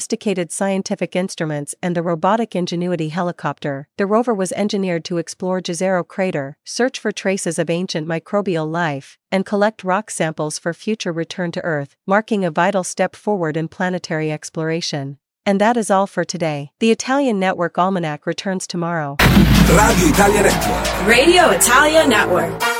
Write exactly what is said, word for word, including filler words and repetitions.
sophisticated scientific instruments and the robotic Ingenuity helicopter, the rover was engineered to explore Jezero Crater, search for traces of ancient microbial life, and collect rock samples for future return to Earth, marking a vital step forward in planetary exploration. And that is all for today. The Italian Network Almanac returns tomorrow. Radio Italia Network. Radio Italia Network.